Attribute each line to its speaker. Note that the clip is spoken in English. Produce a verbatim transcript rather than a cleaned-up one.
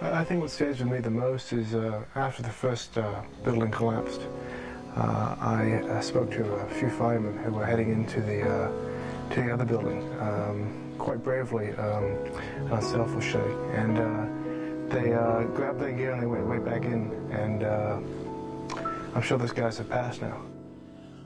Speaker 1: I think what stays with me the most is uh, after the first uh, building collapsed, uh, I uh, spoke to a few firemen who were heading into the uh, to the other building um, quite bravely um, on Sailfish Day, and uh, they uh, grabbed their gear and they went right back in, and uh, I'm sure those guys have passed now.